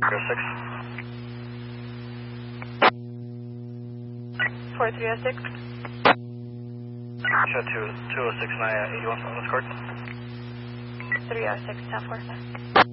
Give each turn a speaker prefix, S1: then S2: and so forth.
S1: 306.
S2: 4306.
S1: Shot 206, 81 on this card.
S2: 306, 10-4.